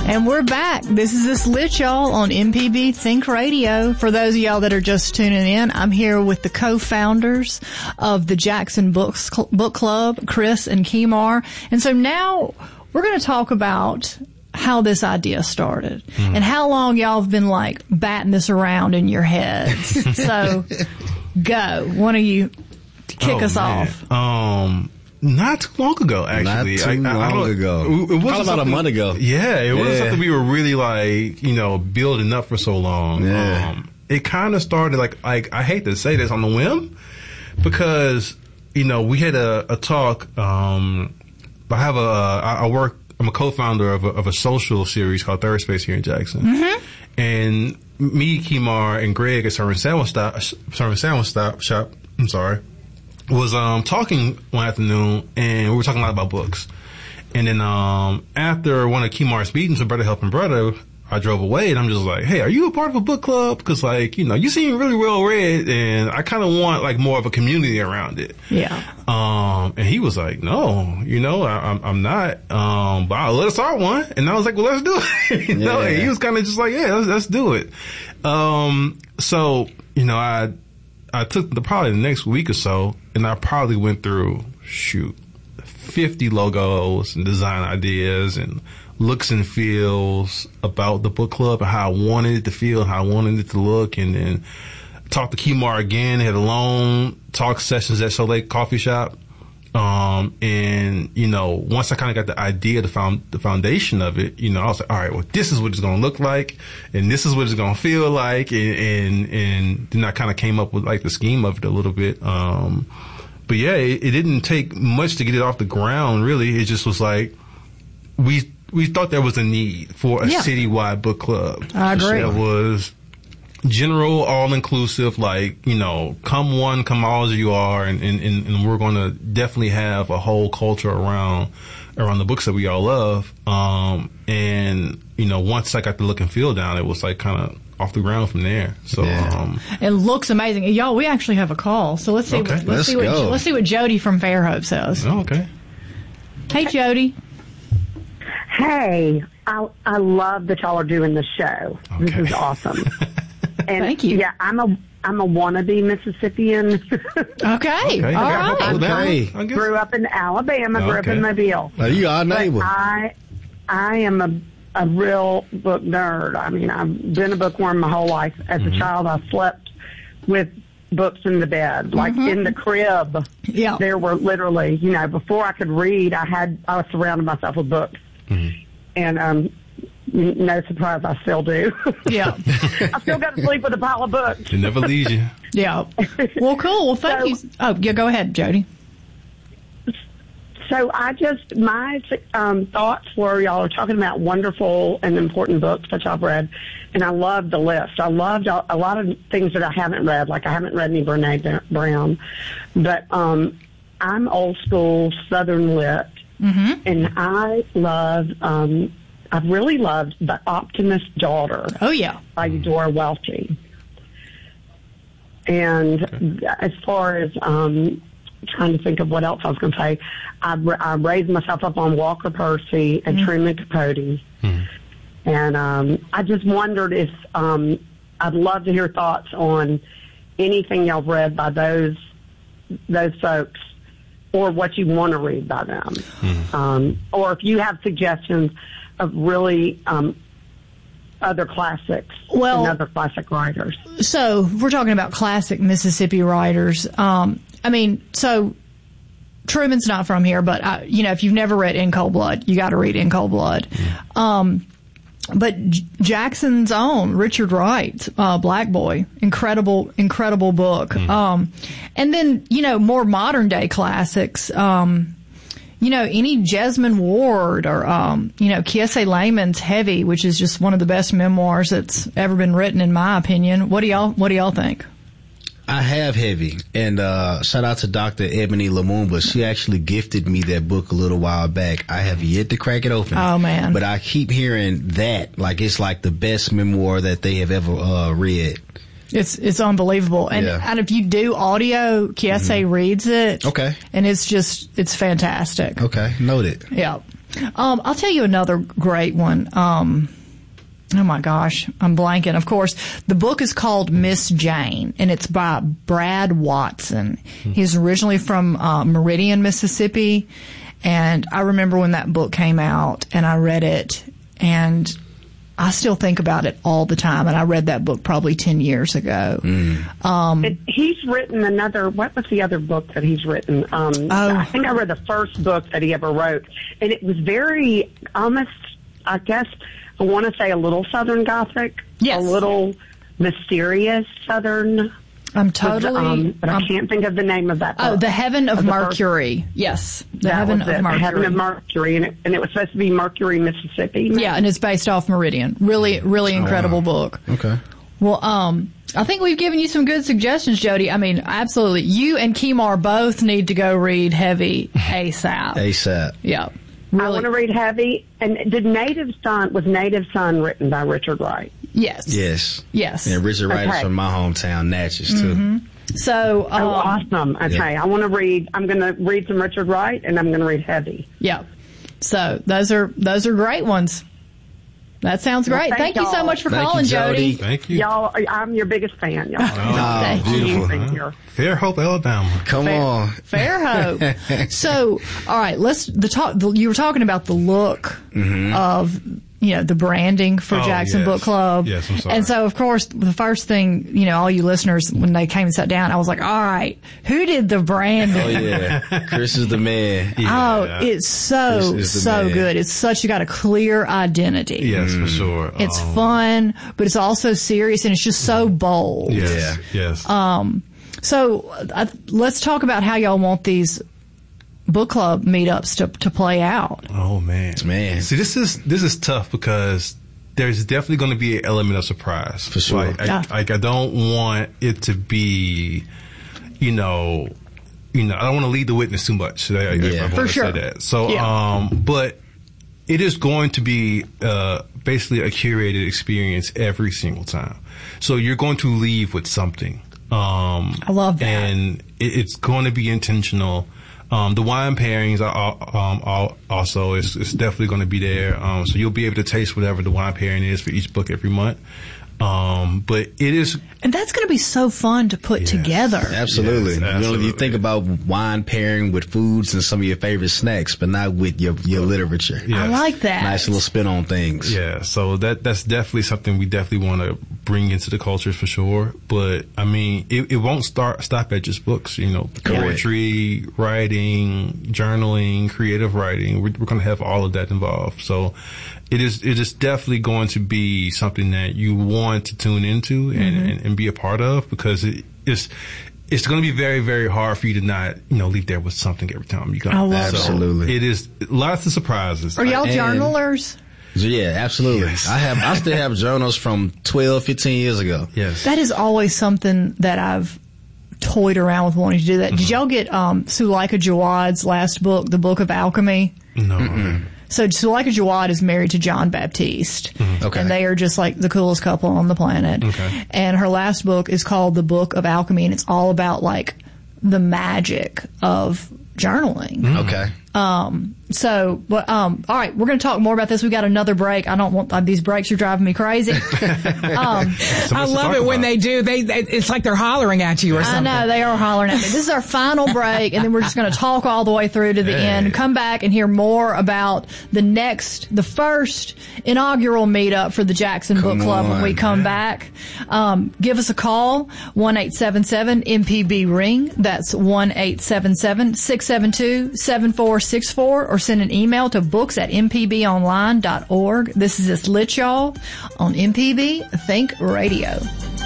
And we're back. This is This Lit, y'all, on MPB Think Radio. For those of y'all that are just tuning in, I'm here with the co-founders of the Jackson Book Club, Chris and Kemar. And so now we're going to talk about how this idea started and how long y'all have been like batting this around in your heads. So go. One of you kick us off. Not too long ago, actually. Not too long ago. It was about a month ago. Yeah, it wasn't something we were really like, building up for so long. Yeah. It kind of started like I hate to say this on the whim, because we had a talk. I'm a co-founder of a social series called Third Space here in Jackson, and me, Kemar, and Greg at Serving Sandwich Shop. I'm sorry. Was talking one afternoon, and we were talking a lot about books. And then after one of Kemar's meetings with Brother Helping Brother, I drove away, and I'm just like, hey, are you a part of a book club? Because, you seem really well read, and I kind of want, more of a community around it. Yeah. And he was like, no, I'm not. But let us start one. And I was like, well, let's do it. And he was kind of just like, yeah, let's do it. So, I took probably the next week or so, and I probably went through, 50 logos and design ideas and looks and feels about the book club and how I wanted it to feel, how I wanted it to look, and then talked to Kemar again, had a long talk sessions at Soleil Coffee Shop. And, once I kind of got the idea, the foundation of it, I was like, all right, well, this is what it's going to look like, and this is what it's going to feel like. And then I kind of came up with the scheme of it a little bit. But yeah, it didn't take much to get it off the ground, really. It just was like, we thought there was a need for a citywide book club. I agree. There was general, all-inclusive, come one, come all as you are, and we're going to definitely have a whole culture around the books that we all love. And, once I got the look and feel down, it was kind of off the ground from there. So, it looks amazing. Y'all, we actually have a call. So let's see, let's see what Jody from Fairhope says. Oh, okay. Hey, Jody. Hey, I love that y'all are doing the show. Okay. This is awesome. And thank you. Yeah, I'm a wannabe Mississippian. Okay. All right. I grew up in Alabama, grew up in Mobile. Well, you are neighbor. I am a real book nerd. I mean, I've been a bookworm my whole life. As a child, I slept with books in the bed, in the crib. Yeah. There were literally, before I could read, I was surrounded myself with books. And no surprise, I still do. Yeah. I still got to sleep with a pile of books. It never leaves you. Yeah. Well, cool. Well, thank you. Oh, yeah, go ahead, Jody. So my thoughts were, y'all are talking about wonderful and important books that y'all read, and I loved the list. I loved a lot of things that I haven't read, like I haven't read any Brené Brown, but I'm old school Southern lit, and I've really loved The Optimist's Daughter. Oh, yeah. By Eudora Welty. And as far as trying to think of what else I was going to say, I raised myself up on Walker Percy and Truman Capote. And I just wondered if I'd love to hear thoughts on anything y'all read by those folks, or what you want to read by them. Or if you have suggestions of really other classics and other classic writers. So we're talking about classic Mississippi writers. So Truman's not from here, but if you've never read In Cold Blood, you got to read In Cold Blood. But Jackson's own Richard Wright, Black Boy, incredible book. And then more modern day classics. Any Jesmyn Ward or Kiese Layman's Heavy, which is just one of the best memoirs that's ever been written, in my opinion. What do y'all think? I have Heavy, and shout out to Dr. Ebony Lumumba. She actually gifted me that book a little while back. I have yet to crack it open. Oh, man. But I keep hearing that, it's like the best memoir that they have ever read. It's unbelievable. And if you do audio, Kiese reads it. Okay. And it's fantastic. Okay, noted. Yeah. I'll tell you another great one. Oh my gosh, I'm blanking. Of course, the book is called Miss Jane, and it's by Brad Watson. He's originally from Meridian, Mississippi, and I remember when that book came out, and I read it, and I still think about it all the time, and I read that book probably 10 years ago. He's written another, what was the other book that he's written? I think I read the first book that he ever wrote, and it was very, almost, I guess, I want to say a little Southern Gothic, yes. A little mysterious Southern. I'm totally. But I can't think of the name of that book. Oh, The Heaven of Mercury. Yes, The Heaven of Mercury. The Heaven of Mercury, and it was supposed to be Mercury, Mississippi. Yeah, and it's based off Meridian. Really, really incredible book. Okay. Well, I think we've given you some good suggestions, Jody. I mean, absolutely. You and Kemar both need to go read Heavy ASAP. ASAP. Yeah. Really. I want to read Heavy. And was Native Son written by Richard Wright? Yes. Yes. Yes. And Richard Wright is from my hometown, Natchez, too. So, awesome. Okay. Yeah. I'm going to read some Richard Wright, and I'm going to read Heavy. Yeah. So those are great ones. That sounds great. Well, thank you so much for calling, Jody. Thank you. Y'all, I'm your biggest fan, y'all. Oh, beautiful. Thank you. Fairhope, Alabama. Come on. Fairhope. So, all right, you were talking about the look of, the branding for Jackson Book Club. Yes, I'm sorry. And so, of course, the first thing, all you listeners, when they came and sat down, I was like, all right, who did the branding? Oh, yeah. Chris is the man. Yeah. Oh, it's so man. good. It's you got a clear identity. Yes, for sure. It's fun, but it's also serious, and it's just so bold. Yes, yes. So let's talk about how y'all want these book club meetups to play out. Oh man. See, this is tough because there's definitely going to be an element of surprise. For sure. I don't want it to be, I don't want to lead the witness too much. For sure. Say that. So, but it is going to be basically a curated experience every single time. So you're going to leave with something. I love that. And it's going to be intentional. The wine pairings are also it's definitely going to be there. So you'll be able to taste whatever the wine pairing is for each book every month. But it is, and that's going to be so fun to put together. Absolutely. Yes, absolutely. You think about wine pairing with foods and some of your favorite snacks, but not with your literature. Yes. I like that. Nice little spin on things. Yeah. So that's definitely something we definitely want to bring into the culture for sure. But I mean, it won't stop at just books. Poetry, writing, journaling, creative writing. We're going to have all of that involved. So it is definitely going to be something that you want to tune into and be a part of, because it's going to be very, very hard for you to not, leave there with something every time you come. I love Absolutely. So it is lots of surprises. Are y'all journalers? Yeah, absolutely. Yes. I still have journals from 12, 15 years ago. Yes. That is always something that I've toyed around with wanting to do that. Did y'all get Suleika Jawad's last book, The Book of Alchemy? No. So Suleika Jawad is married to John Baptiste. Okay. And they are just like the coolest couple on the planet. Okay. And her last book is called The Book of Alchemy, and it's all about like the magic of journaling. Okay. All right, we're going to talk more about this. We got another break. I don't want these breaks are driving me crazy. I love it when they do. It's like they're hollering at you or something. I know they are hollering at me. This is our final break, and then we're just going to talk all the way through to the end. Come back and hear more about the first inaugural meetup for the Jackson Book Club when we come back. Give us a call, 1-877-MPB-RING. That's 1-877-672-7464, or send an email to books@mpbonline.org. This is It's Lit, y'all, on MPB Think Radio.